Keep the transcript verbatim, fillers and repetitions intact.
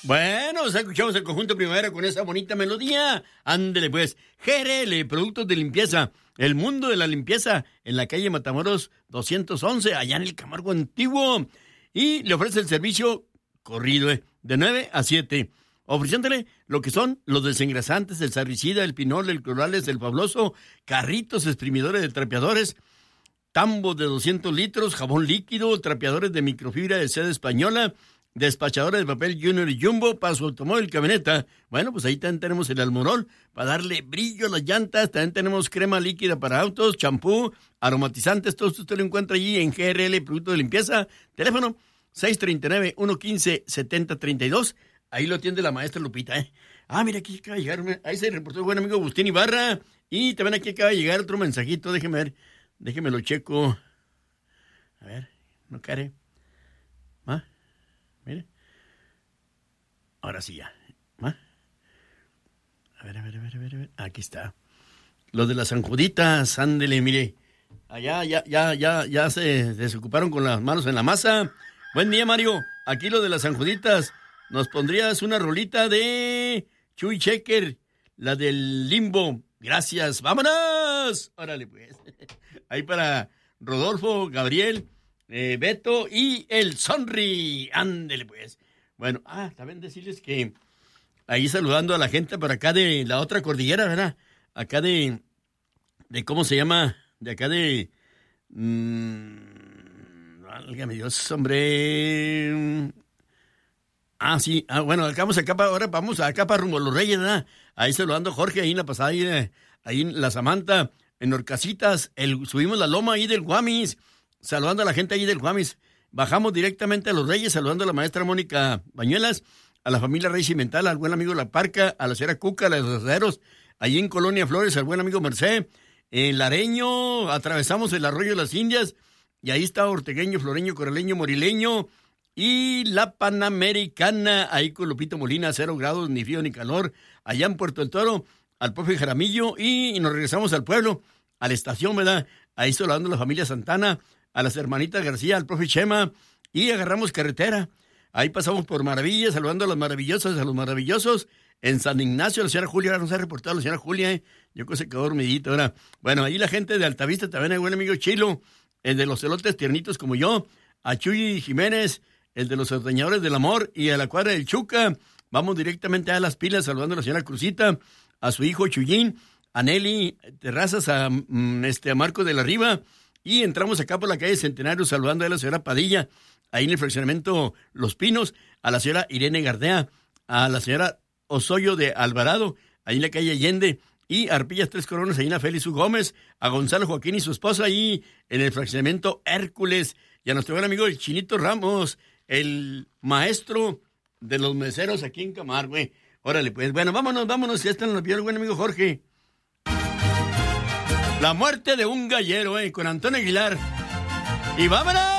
Bueno, o sea, escuchamos el conjunto Primavera con esa bonita melodía. Ándele pues, G R L, productos de limpieza, el mundo de la limpieza, en la calle Matamoros doscientos once, allá en el Camargo Antiguo. Y le ofrece el servicio corrido, eh, de nueve a siete. Ofreciéndole lo que son los desengrasantes, el sarricida, el pinol, el clorales, el fabuloso, carritos exprimidores de trapeadores, tambos de doscientos litros, jabón líquido, trapeadores de microfibra de seda española, despachadores de papel Junior y Jumbo para su automóvil, camioneta. Bueno, pues ahí también tenemos el Almorol para darle brillo a las llantas. También tenemos crema líquida para autos, champú, aromatizantes. Todo esto usted lo encuentra allí en G R L, producto de limpieza. Teléfono seis tres nueve, uno uno cinco, siete cero tres dos. Ahí lo atiende la maestra Lupita, ¿eh? Ah, mira, aquí acaba de llegar. Ahí se reportó el buen amigo Agustín Ibarra. Y también aquí acaba de llegar otro mensajito. Déjeme ver. Déjeme lo checo. A ver, no care. ¿Ah? Mire. Ahora sí ya. ¿Ah? A ver, a ver, a ver, a ver, a ver. Aquí está. Los de las San Juditas, ándele, mire. Allá, ya, ya, ya, ya se desocuparon con las manos en la masa. Buen día, Mario. Aquí lo de las San Juditas. Nos pondrías una rolita de Chuy Checker, la del Limbo. Gracias. ¡Vámonos! Órale, pues. Ahí para Rodolfo, Gabriel, eh, Beto y el Sonri. Ándele, pues. Bueno, ah, también decirles que ahí saludando a la gente por acá de la otra cordillera, ¿verdad? Acá de, de ¿cómo se llama? De acá de... Mmm, válgame Dios, hombre... Ah, sí, ah, bueno, acá vamos acá para ahora, vamos acá para rumbo a Los Reyes, ¿verdad? Ahí saludando a Jorge, ahí en la pasada, ahí, eh, ahí en la Samantha, en Orcasitas, el, subimos la loma ahí del Guamis, saludando a la gente ahí del Guamis, bajamos directamente a Los Reyes, saludando a la maestra Mónica Bañuelas, a la familia Rey Cimental, al buen amigo La Parca, a la señora Cuca, a los Asaderos, allí en Colonia Flores, al buen amigo Merced, en Lareño, atravesamos el arroyo de las Indias, y ahí está Ortegueño, Floreño, Coraleño, Morileño, y la Panamericana, ahí con Lupito Molina, cero grados, ni frío ni calor, allá en Puerto del Toro, al profe Jaramillo, y nos regresamos al pueblo, a la estación, ¿verdad? Ahí saludando a la familia Santana, a las hermanitas García, al profe Chema, y agarramos carretera. Ahí pasamos por Maravillas, saludando a las maravillosas, a los maravillosos, en San Ignacio, la señora Julia, ahora nos ha reportado la señora Julia, ¿eh? Yo creo que se quedó dormidito ahora. Bueno, ahí la gente de Altavista, también hay buen amigo Chilo, el de los elotes tiernitos como yo, a Chuy Jiménez, el de los ordeñadores del amor, y a la cuadra del Chuca. Vamos directamente a Las Pilas, saludando a la señora Cruzita, a su hijo Chuyín, a Nelly Terrazas, a, este, a Marco de la Riva, y entramos acá por la calle Centenario, saludando a la señora Padilla, ahí en el fraccionamiento Los Pinos, a la señora Irene Gardea, a la señora Osoyo de Alvarado, ahí en la calle Allende, y Arpillas Tres Coronas, ahí en la Félix U. Gómez, a Gonzalo Joaquín y su esposa, ahí en el fraccionamiento Hércules, y a nuestro buen amigo el Chinito Ramos, el maestro de los meseros aquí en Camargo, güey. Órale, pues, bueno, vámonos, vámonos, ya están los el buen amigo Jorge. La muerte de un gallero, eh, con Antonio Aguilar. ¡Y vámonos!